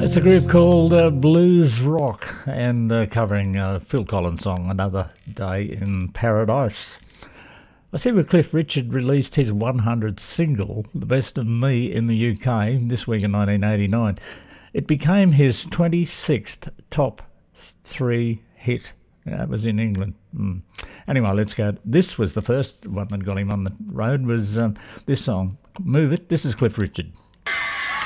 It's a group called Blues Rock and covering Phil Collins' song Another Day in Paradise. I see where Cliff Richard released his 100th single, The Best of Me, in the UK this week in 1989. It became his 26th top 3 hit. That was in England. Anyway, let's go. This was the first one that got him on the road, was this song, Move It. This is Cliff Richard.